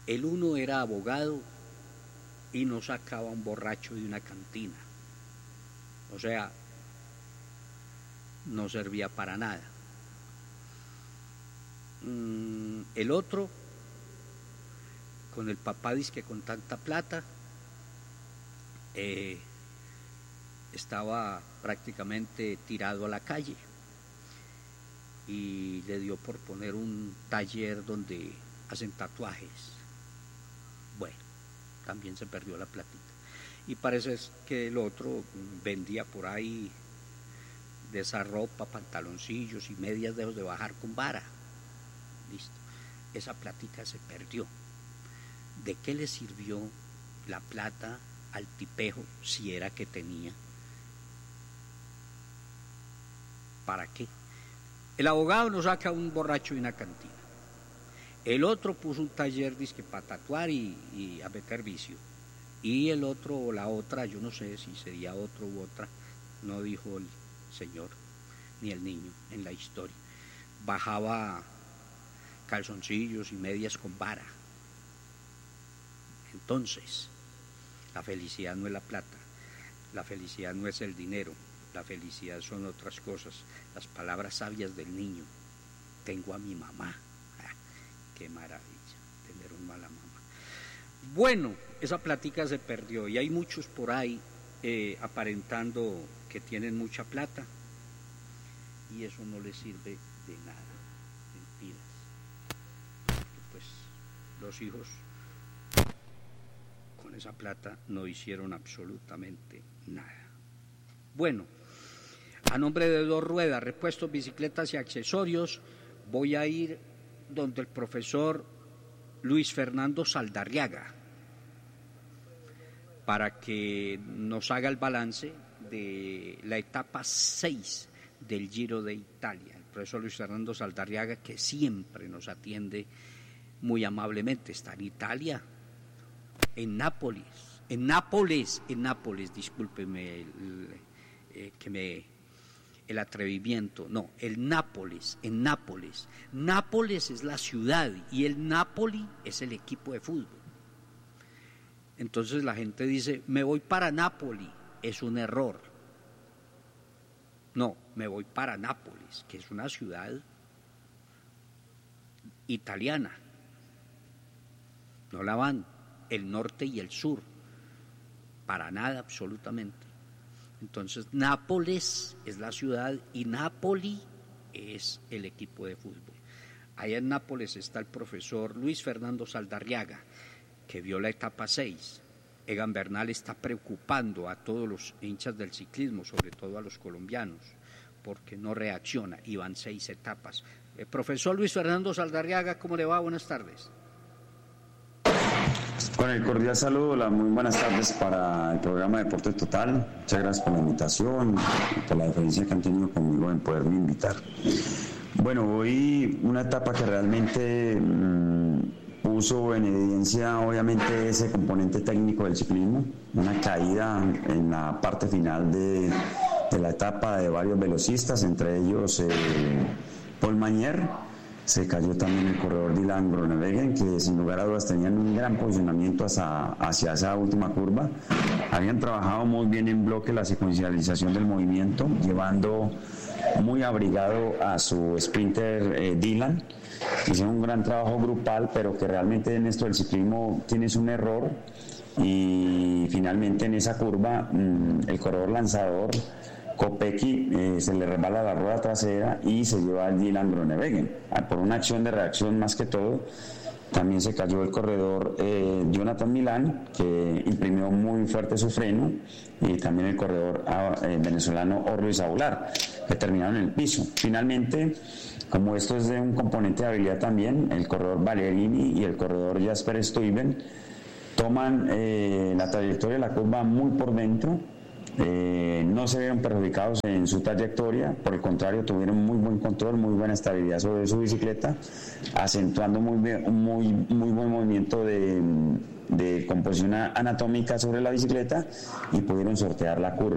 El uno era abogado y no sacaba un borracho de una cantina. O sea, no servía para nada. El otro, con el papá dizque con tanta plata, estaba prácticamente tirado a la calle y le dio por poner un taller donde hacen tatuajes. Bueno, también se perdió la platita. Y parece que el otro vendía por ahí de esa ropa, pantaloncillos y medias de bajar con vara. Listo. Esa platica se perdió. ¿De qué le sirvió la plata al tipejo si era que tenía? ¿Para qué? El abogado no saca un borracho de una cantina. El otro puso un taller dizque para tatuar y a meter vicio. Y el otro o la otra, yo no sé si sería otro u otra, no dijo el señor ni el niño en la historia. Bajaba calzoncillos y medias con vara. Entonces, la felicidad no es la plata, la felicidad no es el dinero, la felicidad son otras cosas. Las palabras sabias del niño: tengo a mi mamá. Qué maravilla tener una mala mamá. Bueno, esa plática se perdió y hay muchos por ahí aparentando que tienen mucha plata y eso no les sirve de nada. Mentiras. Porque pues los hijos con esa plata no hicieron absolutamente nada. Bueno, a nombre de Dos Ruedas, repuestos, bicicletas y accesorios, voy a ir donde el profesor Luis Fernando Saldarriaga para que nos haga el balance de la etapa 6 del Giro de Italia. El profesor Luis Fernando Saldarriaga, que siempre nos atiende muy amablemente, está en Italia, en Nápoles, discúlpeme el atrevimiento, no, en Nápoles. Nápoles es la ciudad y el Napoli es el equipo de fútbol. Entonces la gente dice, me voy para Nápoli, es un error. No, me voy para Nápoles, que es una ciudad italiana. No la van el norte y el sur, para nada absolutamente. Entonces Nápoles es la ciudad y Napoli es el equipo de fútbol. Allá en Nápoles está el profesor Luis Fernando Saldarriaga, que vio la etapa 6. Egan Bernal está preocupando a todos los hinchas del ciclismo, sobre todo a los colombianos, porque no reacciona y van 6 etapas. Profesor Luis Fernando Saldarriaga, ¿cómo le va? Buenas tardes. Con el cordial saludo, muy buenas tardes para el programa Deporte Total. Muchas gracias por la invitación y por la deferencia que han tenido conmigo en poderme invitar. Bueno, hoy una etapa que realmente puso en evidencia obviamente ese componente técnico del ciclismo, una caída en la parte final de la etapa de varios velocistas, entre ellos Paul Mañer. Se cayó también el corredor Dylan Groenewegen, que sin lugar a dudas tenían un gran posicionamiento hacia esa última curva. Habían trabajado muy bien en bloque la secuencialización del movimiento, llevando muy abrigado a su sprinter Dylan. Hicieron un gran trabajo grupal, pero que realmente en esto del ciclismo tienes un error y finalmente en esa curva el corredor lanzador Kopecky se le resbala la rueda trasera y se lleva a Dylan Groenewegen. Por una acción de reacción más que todo, también se cayó el corredor Jonathan Milán, que imprimió muy fuerte su freno, y también el corredor venezolano Orluis Aular, que terminaron en el piso. Finalmente, como esto es de un componente de habilidad también, el corredor Ballerini y el corredor Jasper Stuyven toman la trayectoria de la curva muy por dentro. No se vieron perjudicados en su trayectoria, por el contrario tuvieron muy buen control, muy buena estabilidad sobre su bicicleta, acentuando muy buen movimiento de composición anatómica sobre la bicicleta y pudieron sortear la curva.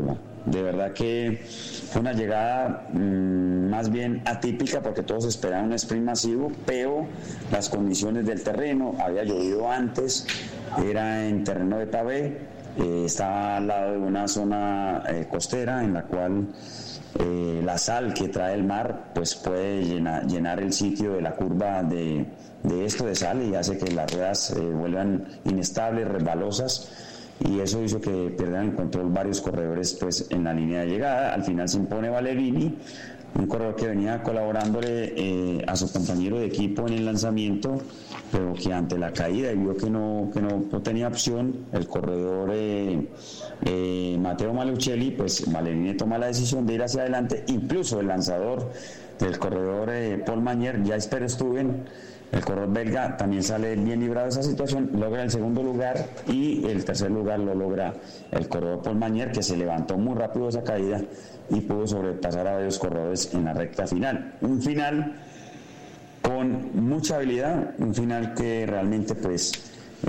de verdad que fue una llegada más bien atípica porque todos esperaban un sprint masivo, pero las condiciones del terreno, había llovido antes, era en terreno de pavé, estaba al lado de una zona costera en la cual la sal que trae el mar pues puede llenar el sitio de la curva de esto de sal y hace que las ruedas vuelvan inestables, resbalosas, y eso hizo que perdieran el control varios corredores pues en la línea de llegada. Al final se impone Valerini, un corredor que venía colaborándole a su compañero de equipo en el lanzamiento, pero que ante la caída y vio que no tenía opción, el corredor Matteo Malucelli, pues Valerini toma la decisión de ir hacia adelante. Incluso el lanzador del corredor Paul Magnier, Jais Perez-Stuben, el corredor belga, también sale bien librado de esa situación, logra el segundo lugar, y el tercer lugar lo logra el corredor Paul Magnier, que se levantó muy rápido de esa caída y pudo sobrepasar a varios corredores en la recta final. Un final con mucha habilidad, un final que realmente pues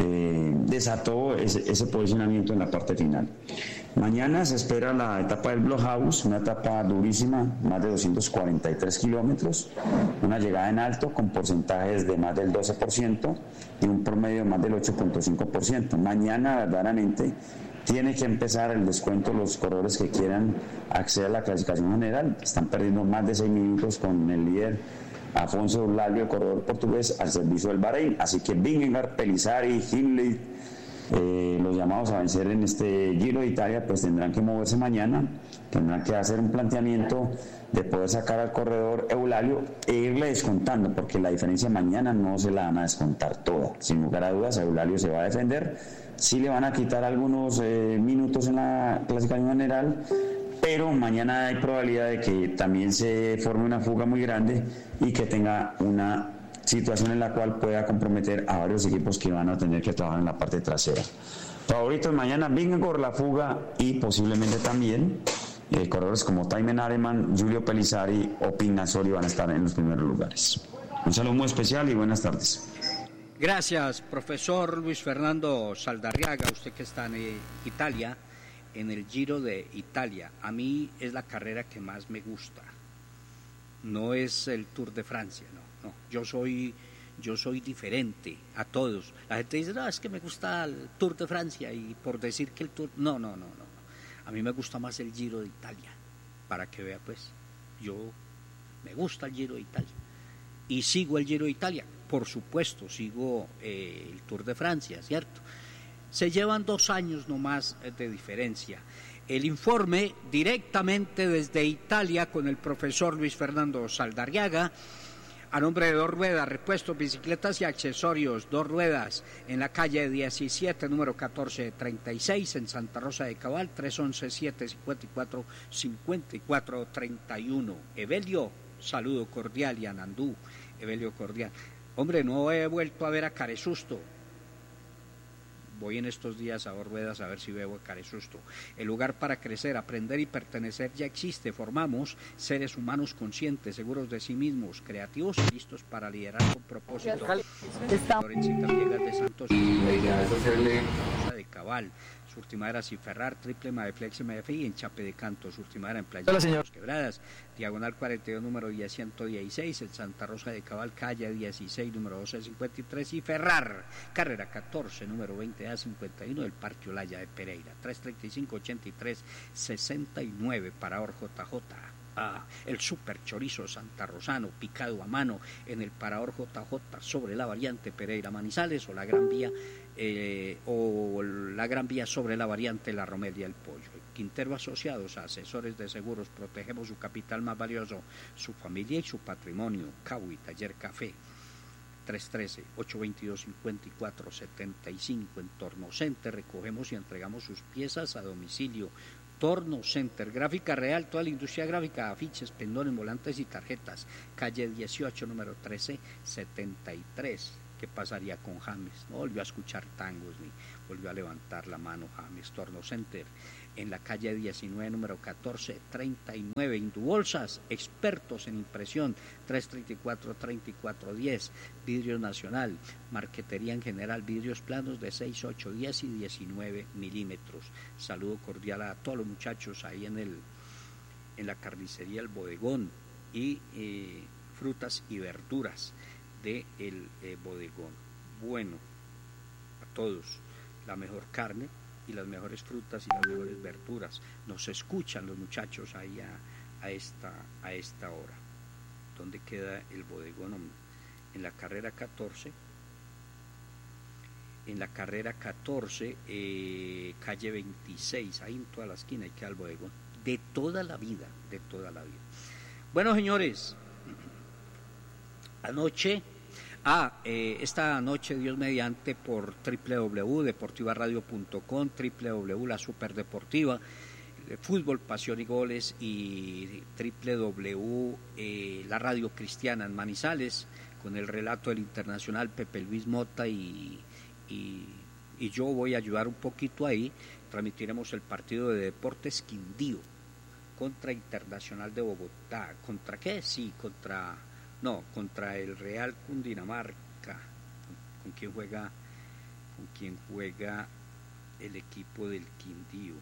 desató ese posicionamiento en la parte final. Mañana se espera la etapa del Blockhaus, una etapa durísima, más de 243 kilómetros, una llegada en alto con porcentajes de más del 12% y un promedio de más del 8.5%. Mañana verdaderamente tiene que empezar el descuento los corredores que quieran acceder a la clasificación general. Están perdiendo más de 6 minutos con el líder Afonso Eulálio, el corredor portugués, al servicio del Bahrein. Así que Vingegaard, Pellizzari, Hindley, los llamados a vencer en este Giro de Italia, pues tendrán que moverse mañana, tendrán que hacer un planteamiento de poder sacar al corredor Eulálio e irle descontando, porque la diferencia mañana no se la van a descontar toda. Sin lugar a dudas, Eulálio se va a defender, sí le van a quitar algunos minutos en la clasificación general, pero mañana hay probabilidad de que también se forme una fuga muy grande y que tenga una situación en la cual pueda comprometer a varios equipos que van a tener que trabajar en la parte trasera. Favoritos mañana, Vingegaard, la fuga, y posiblemente también corredores como Thymen Areman, Giulio Pellizzari o Pinasoli van a estar en los primeros lugares. Un saludo muy especial y buenas tardes. Gracias, profesor Luis Fernando Saldarriaga, usted que está en Italia, en el Giro de Italia. A mí es la carrera que más me gusta, no es el Tour de Francia, no. Yo soy diferente a todos. La gente dice, no, es que me gusta el Tour de Francia, y por decir que el Tour... No. A mí me gusta más el Giro de Italia, para que vea pues. Me gusta el Giro de Italia. Y sigo el Giro de Italia, por supuesto, sigo el Tour de Francia, ¿cierto? Se llevan 2 años nomás de diferencia. El informe directamente desde Italia con el profesor Luis Fernando Saldarriaga, a nombre de Dos Ruedas, repuestos, bicicletas y accesorios. Dos Ruedas, en la calle 17, número 1436, en Santa Rosa de Cabal, 311-754-5431. Evelio, saludo cordial, y Anandú, Evelio cordial. Hombre, no he vuelto a ver a Caresusto. Voy en estos días a Dos Ruedas a ver si veo a Caresusto. El lugar para crecer, aprender y pertenecer ya existe. Formamos seres humanos conscientes, seguros de sí mismos, creativos y listos para liderar con propósito. Lorencita Viegas de Santos, de Cabal, Surtimadera Ciferrar, Triple Madeflex MFI, en Chape de Canto, Surtimadera en Playa de las Quebradas, Diagonal 42, número 116, en Santa Rosa de Cabal, calle 16, número 1253, y Ferrar, carrera 14, número 20A51, del Parque Olaya de Pereira, 335-83-69, Parador JJ. El super chorizo santarrosano picado a mano en el Parador JJ sobre la variante Pereira Manizales, o la Gran Vía sobre la variante La Romelia del Pollo. Quintero Asociados, asesores de seguros, protegemos su capital más valioso, su familia y su patrimonio. Cawi Taller Café, 313-822-5475, en Torno Center, recogemos y entregamos sus piezas a domicilio. Torno Center, gráfica real, toda la industria gráfica, afiches, pendones, volantes y tarjetas, calle 18, número 1373. ¿Qué pasaría con James? No volvió a escuchar tangos ni volvió a levantar la mano James. Torno Center en la calle 19, número 1439. Indubolsas, expertos en impresión, 334-3410. Vidrio Nacional, marquetería en general, vidrios planos de 6, 8, 10 y 19 milímetros. Saludo cordial a todos los muchachos ahí en la carnicería El Bodegón y frutas y verduras del bodegón. Bueno, a todos, la mejor carne y las mejores frutas y las mejores verduras. Nos escuchan los muchachos ahí a esta hora. ¿Dónde queda el bodegón? En la carrera 14. En la carrera 14, calle 26, ahí en toda la esquina, ahí queda el bodegón. De toda la vida. Bueno, señores, esta noche, Dios mediante, por www.deportivaradio.com, La Superdeportiva, Fútbol, Pasión y Goles, y la Radio Cristiana en Manizales, con el relato del internacional Pepe Luis Mota, y yo voy a ayudar un poquito ahí. Transmitiremos el partido de Deportes Quindío contra Internacional de Bogotá. ¿Contra qué? Sí, contra el Real Cundinamarca. ¿Con quién juega el equipo del Quindío?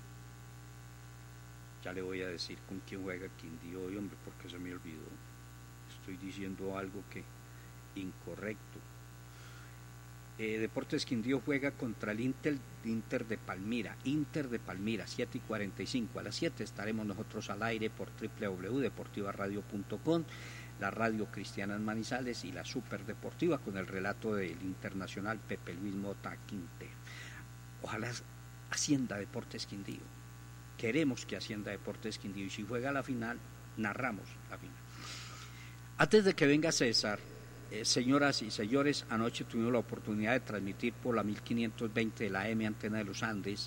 Ya le voy a decir con quién juega Quindío hoy, hombre, porque se me olvidó. Estoy diciendo algo que incorrecto. Deportes Quindío juega contra el Inter de Palmira, 7:45. A las 7 estaremos nosotros al aire por www.deportivaradio.com, la Radio Cristiana en Manizales y la Superdeportiva, con el relato del internacional Pepe Luis Mota Quinte. Ojalá ascienda Deportes Quindío. Queremos que ascienda Deportes Quindío, y si juega la final, narramos la final. Antes de que venga César, señoras y señores, anoche tuvimos la oportunidad de transmitir por la 1520 de la AM, Antena de los Andes,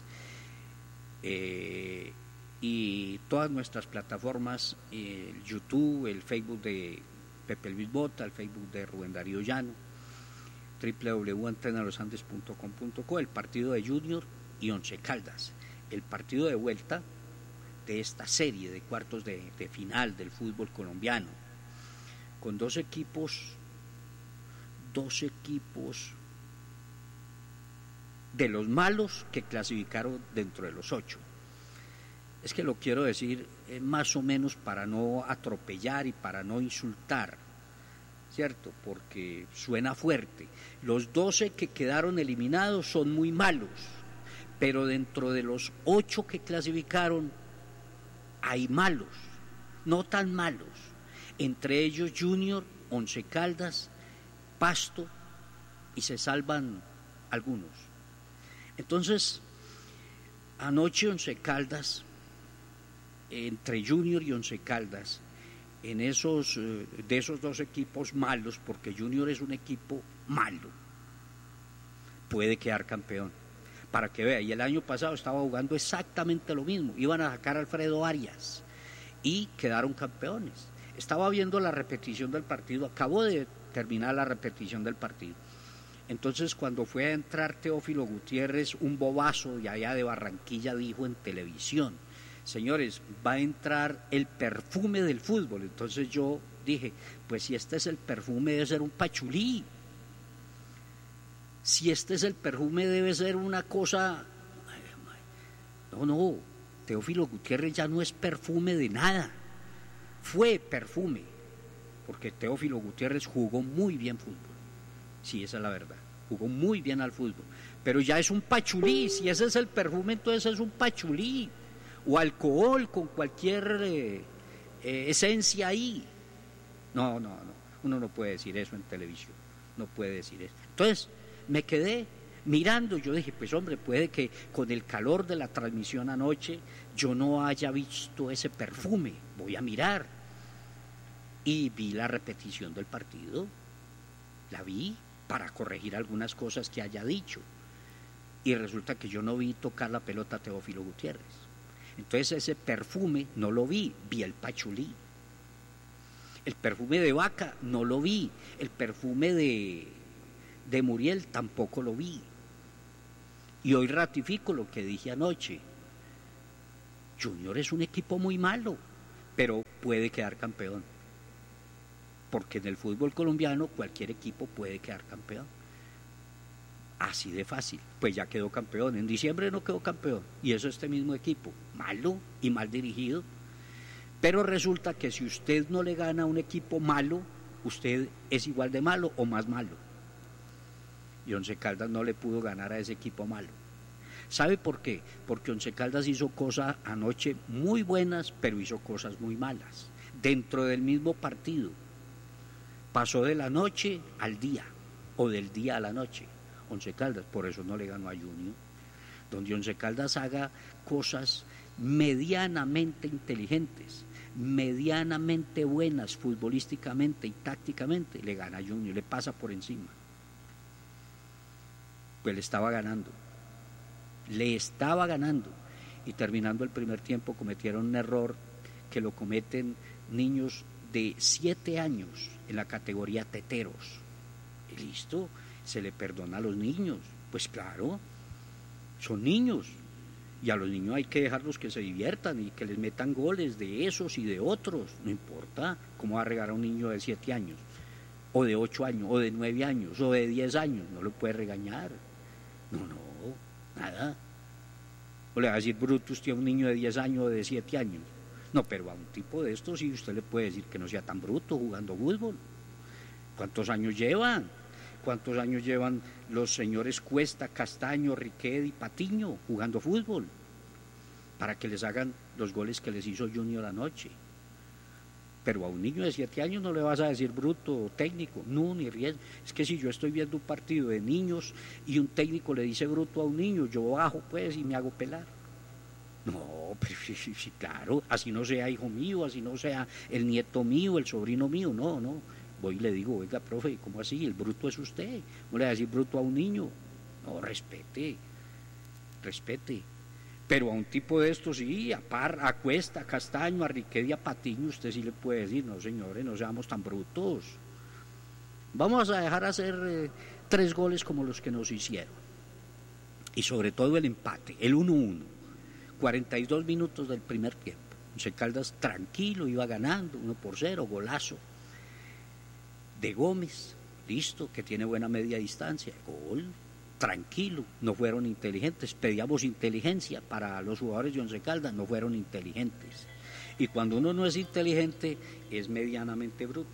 y todas nuestras plataformas, el YouTube, el Facebook de Pepe Luis Bota, el Facebook de Rubén Darío Llano, www.antenalosandes.com.co, el partido de Junior y Once Caldas, el partido de vuelta de esta serie de cuartos de final del fútbol colombiano, con dos equipos de los malos que clasificaron dentro de los 8. Es que lo quiero decir más o menos para no atropellar y para no insultar, ¿cierto? Porque suena fuerte. Los 12 que quedaron eliminados son muy malos, pero dentro de los 8 que clasificaron hay malos, no tan malos. Entre ellos Junior, Once Caldas, Pasto, y se salvan algunos. Entonces, anoche Once Caldas, entre Junior y Once Caldas, de esos dos equipos malos, porque Junior es un equipo malo, puede quedar campeón. Para que vea, y el año pasado estaba jugando exactamente lo mismo, iban a sacar a Alfredo Arias y quedaron campeones. Estaba viendo la repetición del partido, acabo de terminar la repetición del partido. Entonces, cuando fue a entrar Teófilo Gutiérrez, un bobazo de allá de Barranquilla dijo en televisión: señores, va a entrar el perfume del fútbol. Entonces yo dije, pues si este es el perfume, debe ser un pachulí. Si este es el perfume, debe ser una cosa... No, Teófilo Gutiérrez ya no es perfume de nada. Fue perfume, porque Teófilo Gutiérrez jugó muy bien fútbol. Sí, esa es la verdad, jugó muy bien al fútbol, pero ya es un pachulí. Si ese es el perfume, entonces es un pachulí, o alcohol con cualquier esencia ahí. No, uno no puede decir eso en televisión, no puede decir eso. Entonces me quedé mirando, yo dije, pues hombre, puede que con el calor de la transmisión anoche yo no haya visto ese perfume, voy a mirar. Y vi la repetición del partido, la vi para corregir algunas cosas que haya dicho, y resulta que yo no vi tocar la pelota a Teófilo Gutiérrez. Entonces ese perfume no lo vi el pachulí. El perfume de vaca no lo vi, el perfume de de Muriel tampoco lo vi. Y hoy ratifico lo que dije anoche. Junior es un equipo muy malo, pero puede quedar campeón. Porque en el fútbol colombiano cualquier equipo puede quedar campeón. Así de fácil. Pues ya quedó campeón. En diciembre no quedó campeón. Y eso es este mismo equipo. Malo y mal dirigido. Pero resulta que si usted no le gana a un equipo malo, usted es igual de malo o más malo. Y Once Caldas no le pudo ganar a ese equipo malo. ¿Sabe por qué? Porque Once Caldas hizo cosas anoche muy buenas, pero hizo cosas muy malas. Dentro del mismo partido. Pasó de la noche al día, o del día a la noche. Once Caldas, por eso no le ganó a Junior. Donde Once Caldas haga cosas medianamente inteligentes, medianamente buenas futbolísticamente y tácticamente, le gana a Junior, le pasa por encima. Pues le estaba ganando, y terminando el primer tiempo cometieron un error que lo cometen niños de 7 años en la categoría teteros. Y listo, se le perdona a los niños, pues claro, son niños. Y a los niños hay que dejarlos que se diviertan y que les metan goles de esos y de otros. No importa cómo va a regalar a un niño de 7 años, o de 8 años, o de 9 años, o de 10 años. No lo puede regañar. No, nada. O le va a decir bruto usted a un niño de 10 años o de 7 años. No, pero a un tipo de estos sí usted le puede decir que no sea tan bruto jugando fútbol. ¿Cuántos años llevan? ¿Cuántos años llevan los señores Cuesta, Castaño, Riquet y Patiño jugando fútbol? Para que les hagan los goles que les hizo Junior anoche. Pero a un niño de 7 años no le vas a decir bruto o técnico, no, ni riesgo. Es que si yo estoy viendo un partido de niños y un técnico le dice bruto a un niño, yo bajo pues y me hago pelar. No, pero sí, claro, así no sea hijo mío, así no sea el nieto mío, el sobrino mío, no. Voy y le digo, oiga, profe, ¿cómo así? El bruto es usted. ¿Cómo le va a decir bruto a un niño? No, respete. Pero a un tipo de estos sí, a Cuesta, a Castaño, a Riquet y a Patiño, usted sí le puede decir, no señores, no seamos tan brutos. Vamos a dejar hacer 3 goles como los que nos hicieron. Y sobre todo el empate, el 1-1. 42 minutos del primer tiempo. Once Caldas tranquilo, iba ganando, 1-0, golazo de Gómez, listo, que tiene buena media distancia, gol, tranquilo, no fueron inteligentes, pedíamos inteligencia para los jugadores de Once Caldas, no fueron inteligentes. Y cuando uno no es inteligente, es medianamente bruto.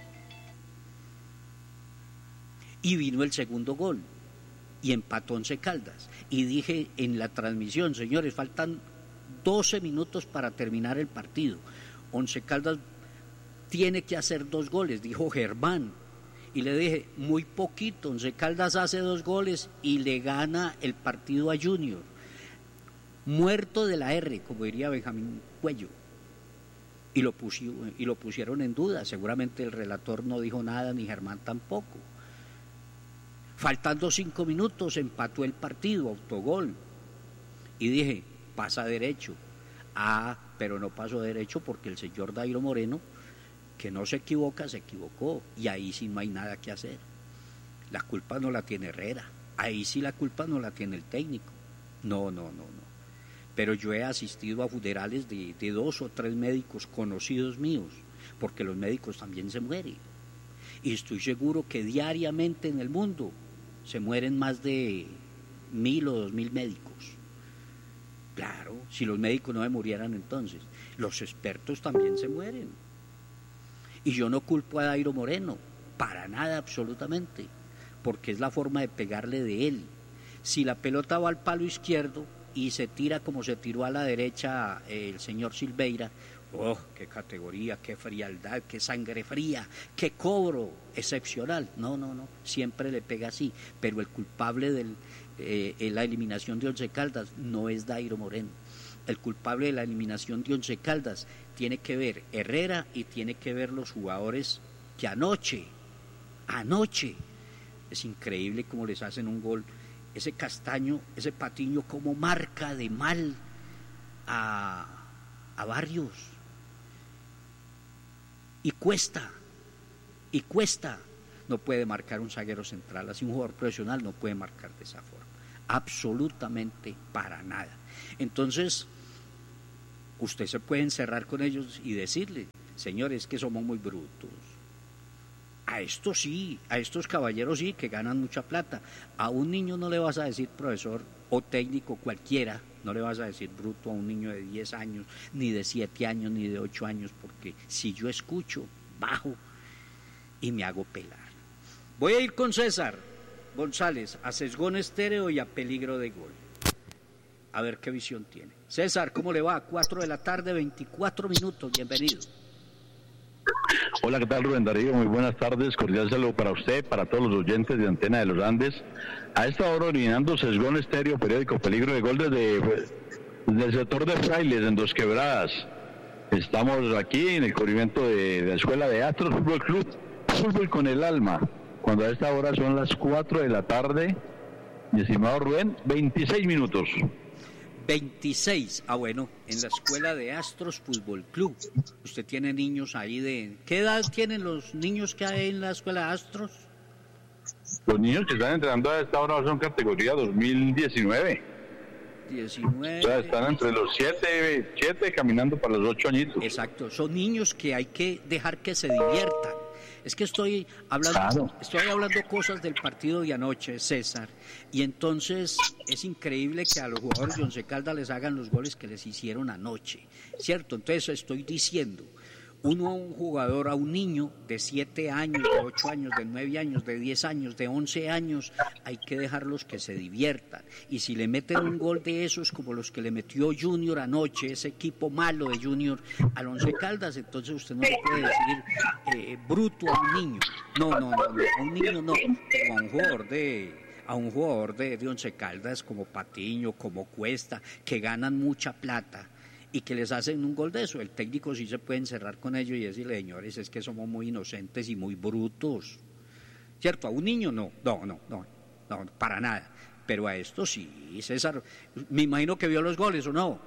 Y vino el segundo gol, y empató Once Caldas. Y dije en la transmisión, señores, faltan 12 minutos para terminar el partido. Once Caldas tiene que hacer 2 goles, dijo Germán. Y le dije, muy poquito, Once Caldas hace 2 goles y le gana el partido a Junior. Muerto de la R, como diría Benjamín Cuello. Y lo pusieron en duda. Seguramente el relator no dijo nada, ni Germán tampoco. Faltando 5 minutos, empató el partido, autogol. Y dije, pasa derecho. Pero no pasó derecho porque el señor Dairo Moreno, que no se equivoca, se equivocó, y ahí sí no hay nada que hacer. La culpa no la tiene Herrera, ahí sí la culpa no la tiene el técnico. No. Pero yo he asistido a funerales de 2 o 3 médicos conocidos míos, porque los médicos también se mueren. Y estoy seguro que diariamente en el mundo se mueren más de 1.000 o 2.000 médicos. Claro, si los médicos no se murieran entonces, los expertos también se mueren. Y yo no culpo a Dairo Moreno, para nada absolutamente, porque es la forma de pegarle de él. Si la pelota va al palo izquierdo y se tira como se tiró a la derecha el señor Silveira, ¡oh, qué categoría, qué frialdad, qué sangre fría, qué cobro excepcional! No, siempre le pega así, pero el culpable de la eliminación de Once Caldas no es Dairo Moreno. El culpable de la eliminación de Once Caldas tiene que ver Herrera y tiene que ver los jugadores que anoche, es increíble cómo les hacen un gol. Ese Castaño, ese Patiño, cómo marca de mal a Barrios. Y cuesta. no puede marcar un zaguero central, así un jugador profesional no puede marcar de esa forma, absolutamente para nada. Entonces, usted se puede encerrar con ellos y decirle, señores, que somos muy brutos. A estos sí, a estos caballeros sí, que ganan mucha plata. A un niño no le vas a decir profesor o técnico cualquiera, no le vas a decir bruto a un niño de 10 años, ni de 7 años, ni de 8 años, porque si yo escucho, bajo y me hago pelar. Voy a ir con César González a Sesgón Estéreo y a Peligro de Gol. A ver qué visión tiene. César, ¿cómo le va? 4 de la tarde, 24 minutos, bienvenido. Hola, ¿qué tal, Rubén Darío? Muy buenas tardes, cordial saludo para usted, para todos los oyentes de Antena de los Andes. A esta hora originando Sesgón Estéreo, periódico Peligro de Gol desde el sector de Frailes, en Dos Quebradas. Estamos aquí en el cubrimiento de la Escuela de Astros Fútbol Club, fútbol con el alma, cuando a esta hora son las 4 de la tarde, mi estimado Rubén, 26 minutos. 26, bueno, en la Escuela de Astros Fútbol Club. ¿Usted tiene niños ahí de... ¿Qué edad tienen los niños que hay en la Escuela de Astros? Los niños que están entrenando a esta hora son categoría 2019. 19. O sea, están entre los 7 caminando para los 8 añitos. Exacto, son niños que hay que dejar que se diviertan. Es que estoy hablando cosas del partido de anoche, César, y entonces es increíble que a los jugadores de Once Caldas les hagan los goles que les hicieron anoche, ¿cierto? Entonces estoy diciendo, uno a un jugador, a un niño de 7 años, de 8 años, de 9 años, de 10 años, de 11 años, hay que dejarlos que se diviertan. Y si le meten un gol de esos, como los que le metió Junior anoche, ese equipo malo de Junior al Once Caldas, entonces usted no le puede decir bruto a un niño. No, a un niño no, como a un jugador de Once Caldas como Patiño, como Cuesta, que ganan mucha plata y que les hacen un gol de eso. El técnico sí se puede encerrar con ellos y decirle, señores, es que somos muy inocentes y muy brutos, ¿cierto? A un niño no, para nada, pero a esto sí. César, me imagino que vio los goles, ¿o no?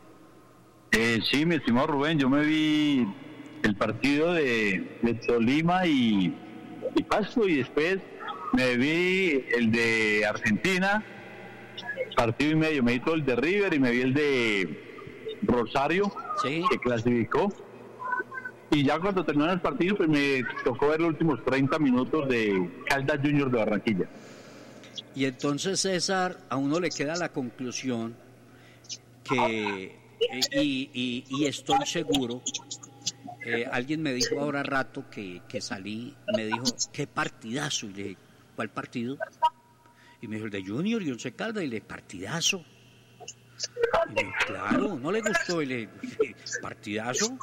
Sí, mi estimado Rubén, yo me vi el partido de Tolima y Pasto, y después me vi el de Argentina, partido y medio, me vi todo el de River y me vi el de Rosario, sí, que clasificó, y ya cuando terminó el partido pues me tocó ver los últimos 30 minutos de Caldas Junior de Barranquilla. Y entonces, César, a uno le queda la conclusión que y estoy seguro, alguien me dijo ahora rato que salí, me dijo, qué partidazo, y le dije, ¿cuál partido? Y me dijo, el de Junior y Once Caldas, y le dije, partidazo. Y me dijo, claro, no le gustó, y le dije, partidazo,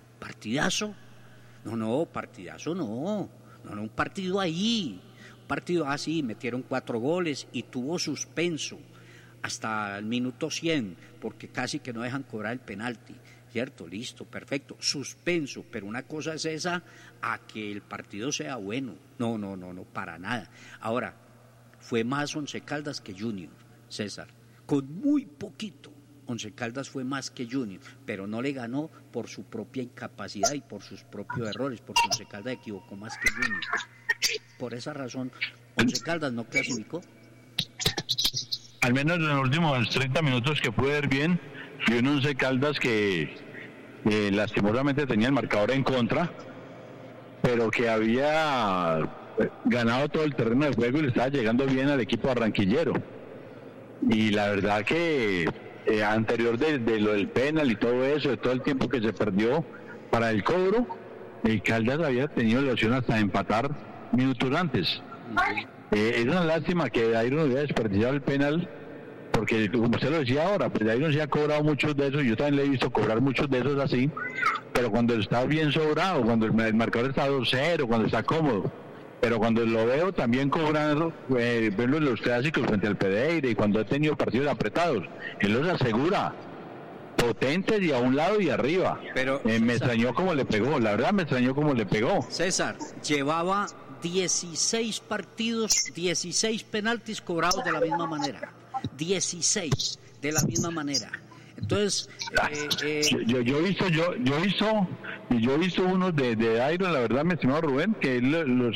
no, partidazo no, un partido ahí, un partido así, metieron 4 goles y tuvo suspenso hasta el minuto 100, porque casi que no dejan cobrar el penalti, ¿cierto? Listo, perfecto, suspenso, pero una cosa es esa, a que el partido sea bueno, no, para nada. Ahora, fue más Once Caldas que Junior, César, con muy poquito. Once Caldas fue más que Junior, pero no le ganó por su propia incapacidad y por sus propios errores, porque Once Caldas equivocó más que Junior. Por esa razón, Once Caldas no clasificó. Al menos en los últimos 30 minutos que pude ver bien, vi un Once Caldas que lastimosamente tenía el marcador en contra, pero que había ganado todo el terreno de juego y le estaba llegando bien al equipo barranquillero. Y la verdad que anterior de lo del penal y todo eso, de todo el tiempo que se perdió para el cobro, el Caldas había tenido la opción hasta de empatar minutos antes. Es una lástima que Dairo no hubiera desperdiciado el penal, porque como usted lo decía ahora, pues Dairo sí ha cobrado muchos de esos, yo también le he visto cobrar muchos de esos así, pero cuando está bien sobrado, cuando el marcador está 2-0, cuando está cómodo. Pero cuando lo veo también cobrando, verlo en los clásicos frente al Pereira y cuando ha tenido partidos apretados, él los asegura, potentes y a un lado y arriba. Pero me extrañó cómo le pegó, la verdad me extrañó cómo le pegó. César, llevaba 16 partidos, 16 penaltis cobrados de la misma manera, 16 de la misma manera. Entonces, yo he visto unos de Dairo, la verdad, mi estimado Rubén, que él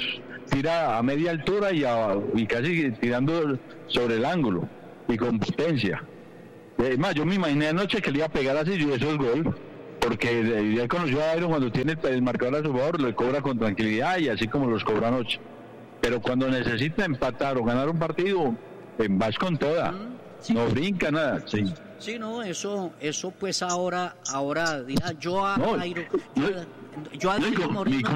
tira a media altura y casi tirando sobre el ángulo y con potencia. Es más, yo me imaginé anoche que le iba a pegar así y eso es gol, porque ya conoció a Iron cuando tiene el marcador a su favor, le cobra con tranquilidad y así como los cobra anoche. Pero cuando necesita empatar o ganar un partido, vas con toda, sí. No brinca nada. Sí. Sí, no, eso pues ahora dirá yo a Iron, yo a Moreno.